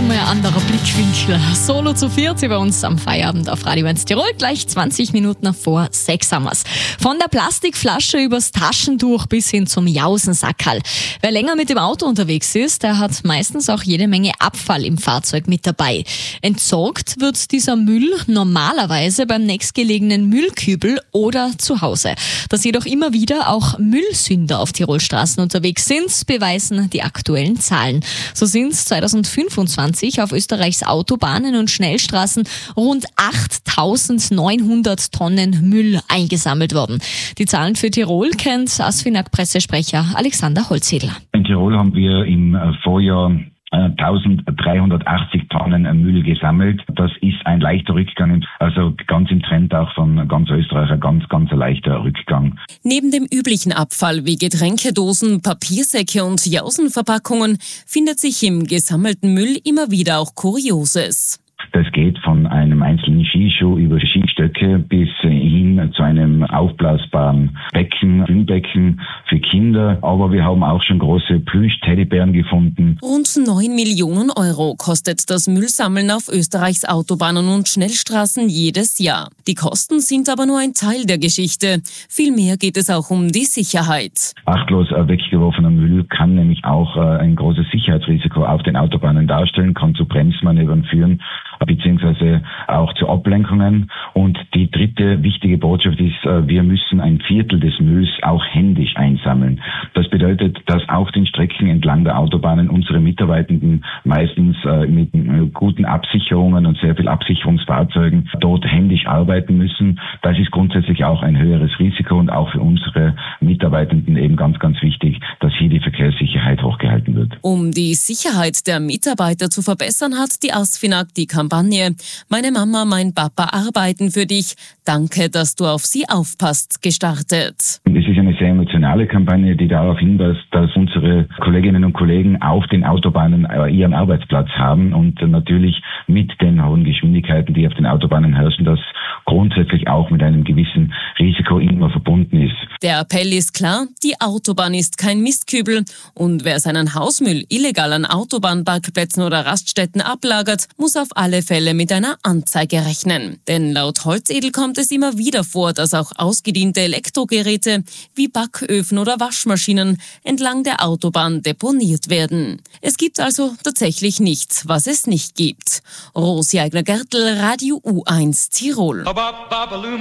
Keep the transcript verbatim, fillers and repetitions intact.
Mal ein anderer Blickwinkel. Solo zu viert bei uns am Feierabend auf Radio eins Tirol. Gleich zwanzig Minuten vor sechs haben wir's. Von der Plastikflasche übers Taschentuch bis hin zum Jausensackerl. Wer länger mit dem Auto unterwegs ist, der hat meistens auch jede Menge Abfall im Fahrzeug mit dabei. Entsorgt wird dieser Müll normalerweise beim nächstgelegenen Müllkübel oder zu Hause. Dass jedoch immer wieder auch Müllsünder auf Tirolstraßen unterwegs sind, beweisen die aktuellen Zahlen. So sind zweitausendfünfundzwanzig auf Österreichs Autobahnen und Schnellstraßen rund achttausendneunhundert Tonnen Müll eingesammelt worden. Die Zahlen für Tirol kennt ASFINAG-Pressesprecher Alexander Holzedler. In Tirol haben wir im Vorjahr eintausenddreihundertachtzig Tonnen Müll gesammelt. Das ist ein leichter Rückgang, also ganz im Trend auch von ganz Österreich, ein ganz, ganz leichter Rückgang. Neben dem üblichen Abfall wie Getränkedosen, Papiersäcke und Jausenverpackungen findet sich im gesammelten Müll immer wieder auch Kurioses. Das geht von einem einzelnen Skischuh über Skistöcke bis hin zu einem aufblasbaren Becken, Schwimmbecken für Kinder. Aber wir haben auch schon große Plüsch-Teddybären gefunden. Rund neun Millionen Euro kostet das Müllsammeln auf Österreichs Autobahnen und Schnellstraßen jedes Jahr. Die Kosten sind aber nur ein Teil der Geschichte. Vielmehr geht es auch um die Sicherheit. Achtlos weggeworfener Müll kann nämlich auch ein großes Sicherheitsrisiko auf den Autobahnen darstellen, kann zu Bremsmanövern führen, beziehungsweise auch zu Ablenkungen. Und die dritte wichtige Botschaft ist, wir müssen ein Viertel des Mülls auch händisch einsammeln. Das bedeutet, dass auf den Strecken entlang der Autobahnen unsere Mitarbeitenden meistens mit guten Absicherungen und sehr viel Absicherungsfahrzeugen dort händisch arbeiten müssen. Das ist grundsätzlich auch ein höheres Risiko und auch für unsere Mitarbeitenden eben ganz, ganz wichtig, dass hier die Verkehrssicherheit hochgehalten wird. Um die Sicherheit der Mitarbeiter zu verbessern, hat die ASFINAG die Kampagne "Meine Mama, mein Papa arbeiten für dich. Danke, dass du auf sie aufpasst" gestartet. Es ist eine sehr emotionale Kampagne, die darauf hinweist, dass unsere Kolleginnen und Kollegen auf den Autobahnen ihren Arbeitsplatz haben und natürlich mit den hohen Geschwindigkeiten, die auf den Autobahnen herrschen, das grundsätzlich auch mit einem gewissen Risiko immer verbunden ist. Der Appell ist klar, die Autobahn ist kein Mistkübel und wer seinen Hausmüll illegal an Autobahnparkplätzen oder Raststätten ablagert, muss auf alle Fälle mit einer Anzeige rechnen. Denn laut Holzedel kommt es immer wieder vor, dass auch ausgediente Elektrogeräte wie Backöfen oder Waschmaschinen entlang der Autobahn deponiert werden. Es gibt also tatsächlich nichts, was es nicht gibt. Rosi Eigner-Gertl, Radio U eins Tirol.